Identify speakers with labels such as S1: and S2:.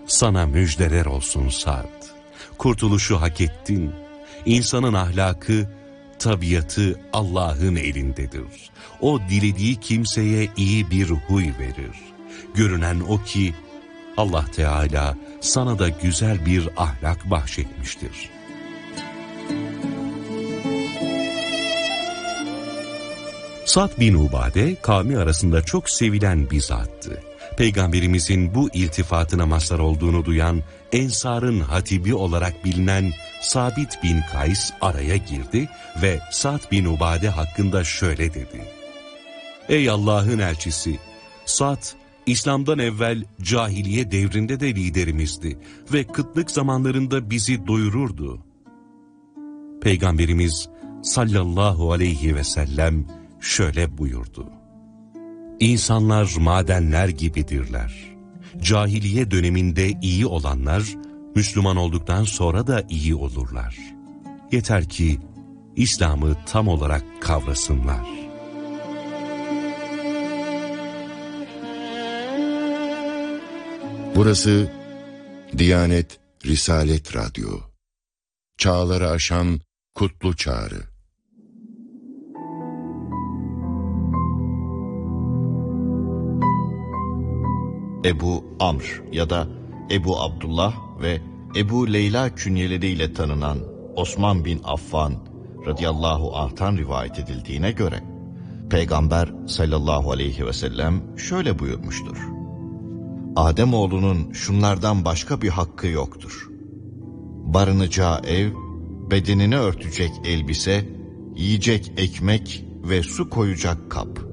S1: Sana müjdeler olsun Sa'd. Kurtuluşu hak ettin. İnsanın ahlakı, tabiatı Allah'ın elindedir. O dilediği kimseye iyi bir huy verir. Görünen o ki Allah Teala sana da güzel bir ahlak bahşetmiştir. Sa'd bin Ubade kavmi arasında çok sevilen bir zattı. Peygamberimizin bu iltifatına mazhar olduğunu duyan Ensar'ın hatibi olarak bilinen Sabit bin Kays araya girdi ve Sa'd bin Ubade hakkında şöyle dedi: Ey Allah'ın elçisi! Sa'd, İslam'dan evvel cahiliye devrinde de liderimizdi ve kıtlık zamanlarında bizi doyururdu. Peygamberimiz sallallahu aleyhi ve sellem şöyle buyurdu: İnsanlar madenler gibidirler. Cahiliye döneminde iyi olanlar, Müslüman olduktan sonra da iyi olurlar. Yeter ki İslam'ı tam olarak kavrasınlar.
S2: Burası Diyanet Risalet Radyo. Çağları aşan kutlu çağrı.
S3: Ebu Amr ya da Ebu Abdullah ve Ebu Leyla künyeleriyle tanınan Osman bin Affan radıyallahu anh'tan rivayet edildiğine göre Peygamber sallallahu aleyhi ve sellem şöyle buyurmuştur: Ademoğlunun şunlardan başka bir hakkı yoktur. Barınacağı ev, bedenini örtecek elbise, yiyecek ekmek ve su koyacak kap.